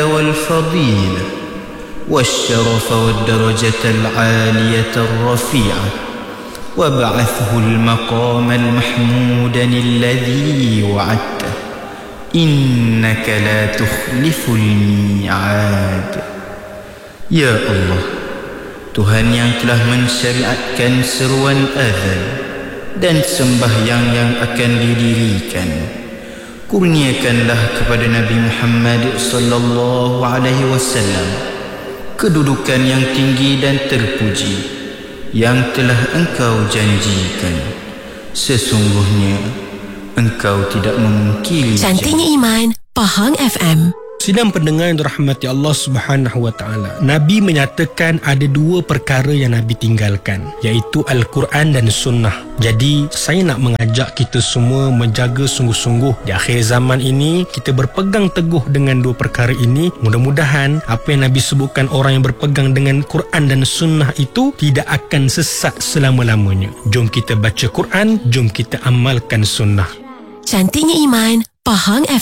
والفضيلة والشرف والدرجة العالية الرفيعة وابعثه المقام المحمود الذي وعدته إنك لا تخلف الميعاد. Ya Allah, Tuhan yang telah mensyariatkan seruan azan dan sembahyang yang akan didirikan, kurniakanlah kepada Nabi Muhammad sallallahu alaihi wasallam kedudukan yang tinggi dan terpuji yang telah Engkau janjikan. Sesungguhnya Engkau tidak memungkiri Cantiknya Iman, Pahang FM. Sidang pendengar yang dirahmati Allah Subhanahu wa taala. Nabi menyatakan ada dua perkara yang Nabi tinggalkan, iaitu Al-Quran dan Sunnah. Jadi saya nak mengajak kita semua menjaga sungguh-sungguh di akhir zaman ini, kita berpegang teguh dengan dua perkara ini. Mudah-mudahan apa yang Nabi sebutkan, orang yang berpegang dengan Quran dan Sunnah itu tidak akan sesat selama-lamanya. Jom kita baca Quran, jom kita amalkan Sunnah. Cantiknya Iman, Pahang FM.